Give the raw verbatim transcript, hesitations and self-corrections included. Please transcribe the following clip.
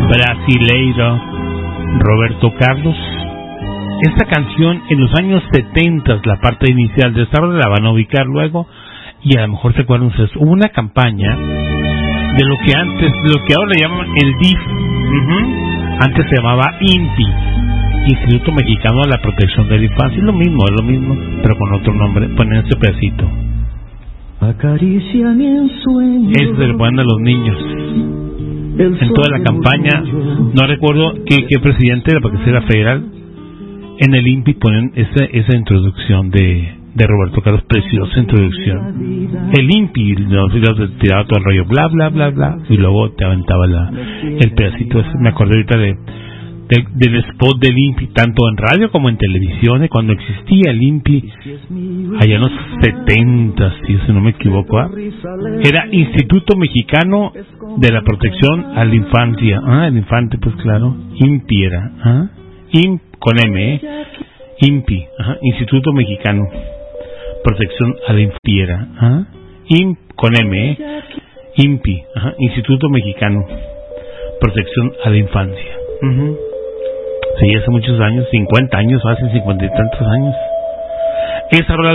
brasileiro Roberto Carlos. Esta canción en los años setenta, la parte inicial de esta la van a ubicar luego, y a lo mejor se acuerdan ustedes, hubo una campaña de lo que antes, de lo que ahora le llaman el D I F, uh-huh. Antes se llamaba I N P I, Instituto Mexicano de la Protección de la Infancia. Es lo mismo, es lo mismo, pero con otro nombre. Ponen este pedacito. Acaricia mi ensueño. Es del buen de los niños. En toda la campaña, no recuerdo qué, qué presidente de la Policía Federal, en el I N P I ponen esa, esa introducción de, de Roberto Carlos, preciosa introducción. El I N P I nos tiraba todo el rollo, bla, bla, bla, bla, y luego te aventaba la, el pedacito ese. Me acordé ahorita de, de, del spot del I N P I, tanto en radio como en televisión, cuando existía el I N P I, allá en los setentas, si no me equivoco, ¿eh? Era Instituto Mexicano de la Protección a la Infancia. Ah, el infante, pues claro, I N P I era, ¿ah? I N P I con M, ¿eh? I N P I, ajá, Instituto Mexicano Protección a la Infancia, ¿ah? I N P I con M, ¿eh? I N P I, ajá, Instituto Mexicano Protección a la Infancia. Uh-huh. Sí, hace muchos años, cincuenta años, hace cincuenta y tantos años. Esa